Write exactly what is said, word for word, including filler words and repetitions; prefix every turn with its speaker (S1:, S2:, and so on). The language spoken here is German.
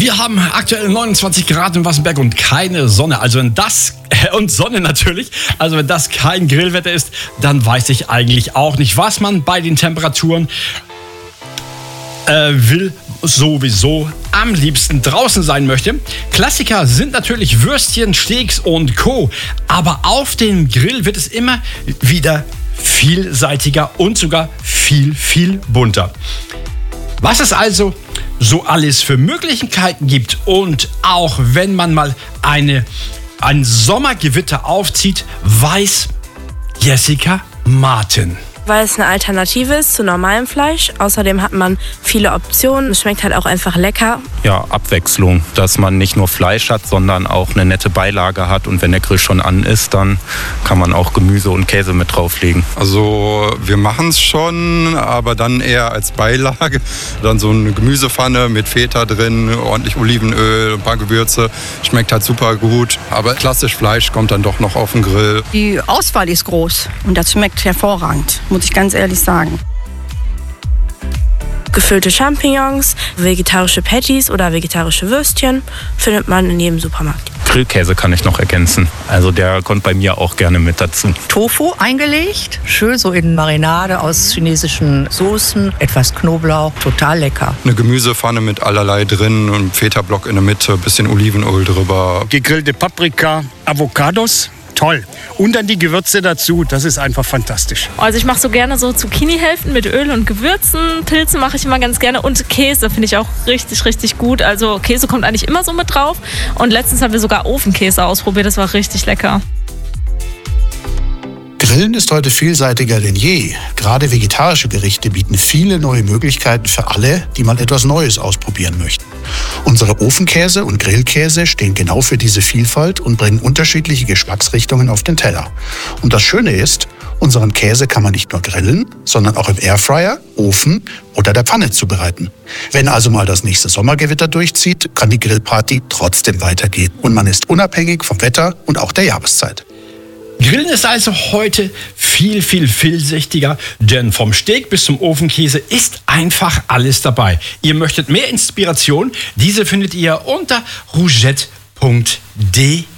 S1: Wir haben aktuell neunundzwanzig Grad in Wassenberg und keine Sonne. Also wenn das, äh, und Sonne natürlich, also wenn das kein Grillwetter ist, dann weiß ich eigentlich auch nicht, was man bei den Temperaturen äh, will. Sowieso am liebsten draußen sein möchte. Klassiker sind natürlich Würstchen, Steaks und Co. Aber auf dem Grill wird es immer wieder vielseitiger und sogar viel, viel bunter. Was es also so alles für Möglichkeiten gibt und auch wenn man mal eine, ein Sommergewitter aufzieht, weiß Jessica Martin.
S2: Weil es eine Alternative ist zu normalem Fleisch. Außerdem hat man viele Optionen. Es schmeckt halt auch einfach lecker.
S3: Ja, Abwechslung, dass man nicht nur Fleisch hat, sondern auch eine nette Beilage hat. Und wenn der Grill schon an ist, dann kann man auch Gemüse und Käse mit drauflegen.
S4: Also wir machen es schon, aber dann eher als Beilage. Dann so eine Gemüsepfanne mit Feta drin, ordentlich Olivenöl, ein paar Gewürze. Schmeckt halt super gut. Aber klassisch Fleisch kommt dann doch noch auf den Grill.
S5: Die Auswahl ist groß und das schmeckt hervorragend, muss ich ganz ehrlich sagen.
S2: Gefüllte Champignons, vegetarische Patties oder vegetarische Würstchen findet man in jedem Supermarkt.
S3: Grillkäse kann ich noch ergänzen. Also der kommt bei mir auch gerne mit dazu.
S6: Tofu eingelegt, schön so in Marinade aus chinesischen Soßen, etwas Knoblauch, total lecker.
S4: Eine Gemüsepfanne mit allerlei drin und Feta-Block in der Mitte, bisschen Olivenöl drüber.
S7: Gegrillte Paprika, Avocados. Toll. Und dann die Gewürze dazu, das ist einfach fantastisch.
S8: Also ich mache so gerne so Zucchini-Hälften mit Öl und Gewürzen. Pilze mache ich immer ganz gerne und Käse finde ich auch richtig, richtig gut. Also Käse kommt eigentlich immer so mit drauf. Und letztens haben wir sogar Ofenkäse ausprobiert, das war richtig lecker.
S9: Grillen ist heute vielseitiger denn je. Gerade vegetarische Gerichte bieten viele neue Möglichkeiten für alle, die mal etwas Neues ausprobieren möchten. Unsere Ofenkäse und Grillkäse stehen genau für diese Vielfalt und bringen unterschiedliche Geschmacksrichtungen auf den Teller. Und das Schöne ist, unseren Käse kann man nicht nur grillen, sondern auch im Airfryer, Ofen oder der Pfanne zubereiten. Wenn also mal das nächste Sommergewitter durchzieht, kann die Grillparty trotzdem weitergehen. Und man ist unabhängig vom Wetter und auch der Jahreszeit.
S1: Grillen ist also heute viel, viel vielschichtiger, denn vom Steak bis zum Ofenkäse ist einfach alles dabei. Ihr möchtet mehr Inspiration? Diese findet ihr unter rougette punkt de.